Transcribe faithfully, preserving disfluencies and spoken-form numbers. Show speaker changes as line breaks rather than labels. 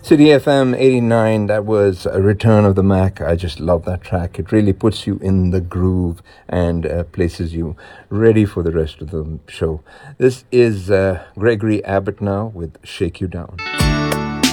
City F M eighty-nine, that was a Return of the Mac. I just love that track. It really puts you in the groove and uh, places you ready for the rest of the show. This is uh, Gregory Abbott now with Shake You Down.